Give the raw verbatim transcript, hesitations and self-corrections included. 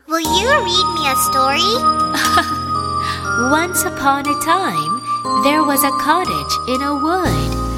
Will you read me a story? Once upon a time, there was a cottage in a wood.